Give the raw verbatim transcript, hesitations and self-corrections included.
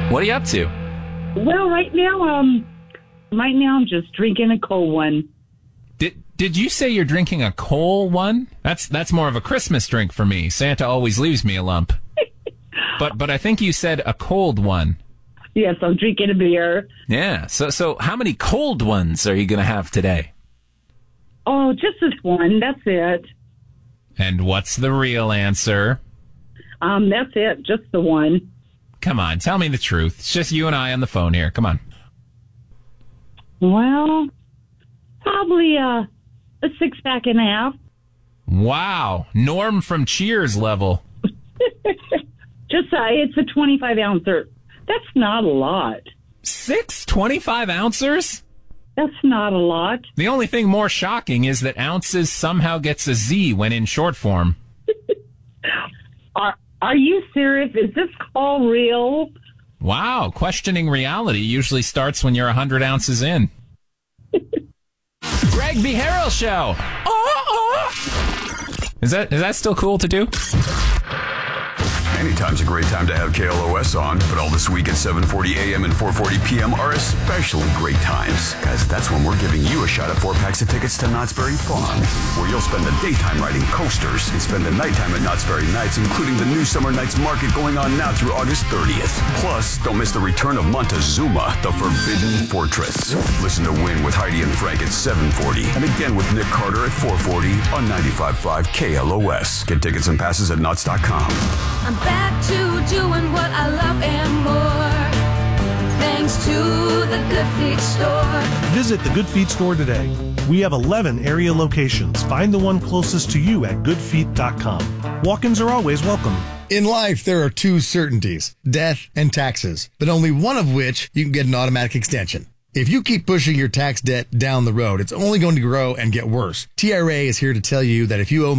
What are you up to? Well, right now, um, right now I'm just drinking a cold one. Did Did you say you're drinking a coal one? That's that's more of a Christmas drink for me. Santa always leaves me a lump. but but I think you said a cold one. Yes, I'm drinking a beer. Yeah. So so how many cold ones are you going to have today? Oh, just this one. That's it. And what's the real answer? Um, that's it. Just the one. Come on, tell me the truth. It's just you and I on the phone here. Come on. Well, probably uh, a six pack and a half. Wow. Norm from Cheers level. Just uh, it's a twenty-five ouncer. That's not a lot. Six twenty-five ouncers? That's not a lot. The only thing more shocking is that ounces somehow gets a Z when in short form. Are Are you serious? Is this call real? Wow, questioning reality usually starts when you're one hundred ounces in. Greg B. Harrell Show. Oh, oh. Is that is that still cool to do? Anytime's a great time to have K L O S on, but all this week at seven forty a.m. and four forty p.m. are especially great times, because that's when we're giving you a shot at four packs of tickets to Knott's Berry Farm, where you'll spend the daytime riding coasters and spend the nighttime at Knott's Berry Nights, including the new Summer Nights Market going on now through August thirtieth. Plus, don't miss the return of Montezuma, the Forbidden Fortress. Listen to Win with Heidi and Frank at seven forty, and again with Nick Carter at four forty on ninety-five point five K L O S. Get tickets and passes at Knott's dot com. I'm back to doing what I love and more, thanks to the Good Feet store. Visit the Good Feet store today. We have eleven area locations. Find the one closest to you at good feet dot com. Walk-ins are always welcome. In life, there are two certainties, death and taxes, but only one of which you can get an automatic extension. If you keep pushing your tax debt down the road, it's only going to grow and get worse. T R A is here to tell you that if you owe